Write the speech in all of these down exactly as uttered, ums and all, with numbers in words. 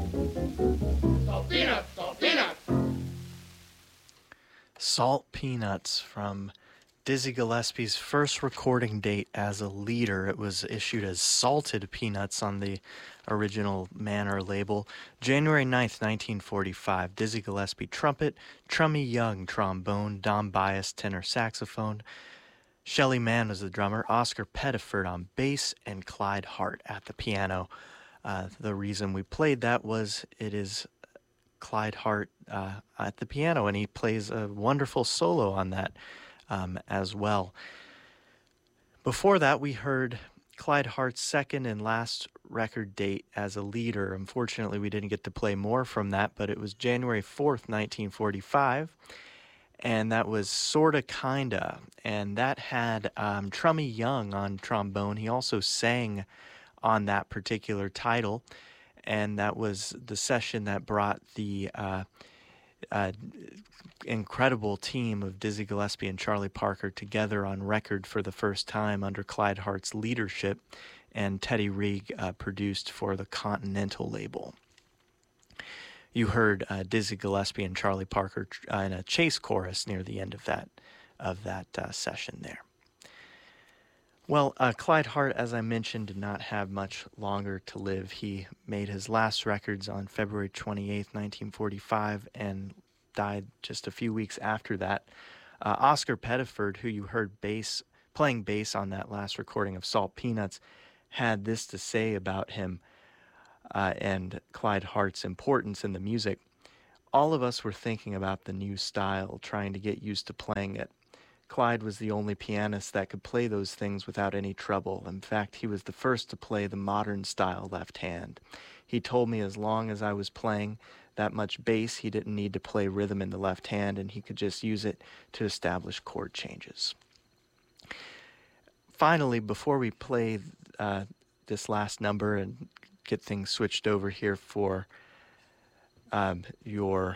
Salt peanuts, salt peanuts. Salt Peanuts from Dizzy Gillespie's first recording date as a leader. It was issued as Salted Peanuts on the original Manor label. January ninth, nineteen forty-five. Dizzy Gillespie trumpet, Trummy Young trombone, Don Bias tenor saxophone, Shelly Manne was the drummer, Oscar Pettiford on bass, and Clyde Hart at the piano. Uh, the reason we played that was it is Clyde Hart uh, at the piano, and he plays a wonderful solo on that um, as well. Before that, we heard Clyde Hart's second and last record date as a leader. Unfortunately, we didn't get to play more from that, but it was January fourth, nineteen forty-five, and that was Sorta Kinda, and that had um, Trummy Young on trombone. He also sang on that particular title, and that was the session that brought the uh, uh, incredible team of Dizzy Gillespie and Charlie Parker together on record for the first time under Clyde Hart's leadership, and Teddy Reeg uh, produced for the Continental label. You heard uh, Dizzy Gillespie and Charlie Parker uh, in a chase chorus near the end of that of that uh, session there. Well, uh, Clyde Hart, as I mentioned, did not have much longer to live. He made his last records on February twenty-eighth, nineteen forty-five, and died just a few weeks after that. Uh, Oscar Pettiford, who you heard bass playing bass on that last recording of Salt Peanuts, had this to say about him uh, and Clyde Hart's importance in the music. All of us were thinking about the new style, trying to get used to playing it. Clyde was the only pianist that could play those things without any trouble. In fact, he was the first to play the modern style left hand. He told me as long as I was playing that much bass, he didn't need to play rhythm in the left hand, and he could just use it to establish chord changes. Finally, before we play uh, this last number and get things switched over here for um, your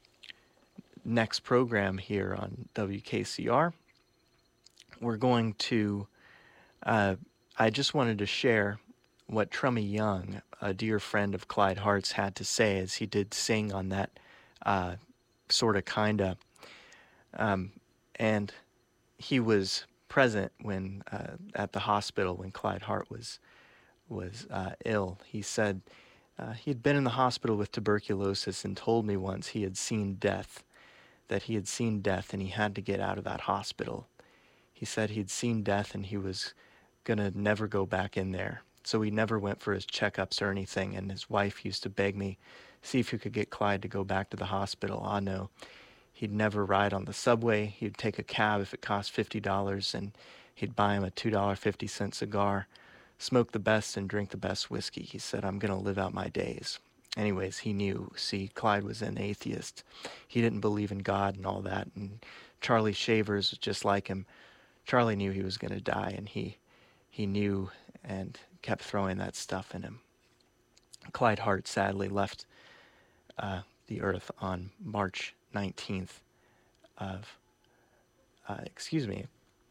next program here on W K C R, we're going to, uh, I just wanted to share what Trummy Young, a dear friend of Clyde Hart's, had to say as he did sing on that uh, Sorta Kinda. Um, and he was present when uh, at the hospital when Clyde Hart was was uh, ill. He said uh, he had been in the hospital with tuberculosis and told me once he had seen death, that he had seen death and he had to get out of that hospital. He said he'd seen death and he was going to never go back in there. So he never went for his checkups or anything, and his wife used to beg me, see if you could get Clyde to go back to the hospital. Ah, no. He'd never ride on the subway. He'd take a cab if it cost fifty dollars, and he'd buy him a two dollars and fifty cents cigar, smoke the best and drink the best whiskey. He said, I'm going to live out my days. Anyways, he knew, see, Clyde was an atheist. He didn't believe in God and all that, and Charlie Shavers was just like him. Charlie knew he was going to die, and he he knew and kept throwing that stuff in him. Clyde Hart sadly left uh, the earth on March nineteenth of, uh, excuse me,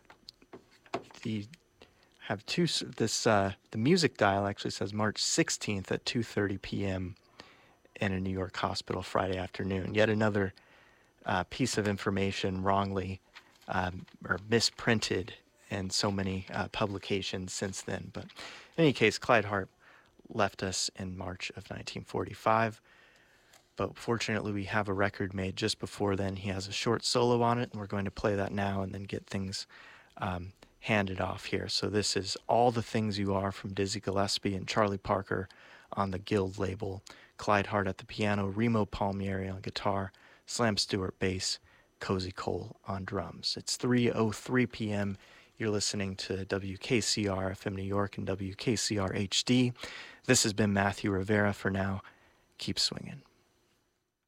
the have two, this, uh, the music dial actually says March sixteenth at two thirty p.m. in a New York hospital Friday afternoon. Yet another uh, piece of information wrongly um, or misprinted in so many uh, publications since then. But in any case, Clyde Hart left us in March of nineteen forty-five. But fortunately, we have a record made just before then. He has a short solo on it, and we're going to play that now and then get things um, handed off here. So this is All the Things You Are from Dizzy Gillespie and Charlie Parker on the Guild label. Clyde Hart at the piano, Remo Palmieri on guitar, Slam Stewart bass, Cozy Cole on drums. It's three oh three p.m. You're listening to W K C R F M New York and W K C R H D. This has been Matthew Rivera. For now, keep swinging.